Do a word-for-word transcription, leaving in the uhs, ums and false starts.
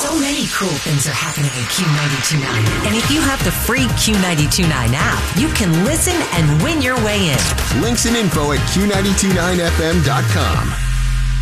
So many cool things are happening in Q ninety-two point nine. And if you have the free Q ninety-two point nine app, you can listen and win your way in. Links and info at Q nine two nine F M dot com.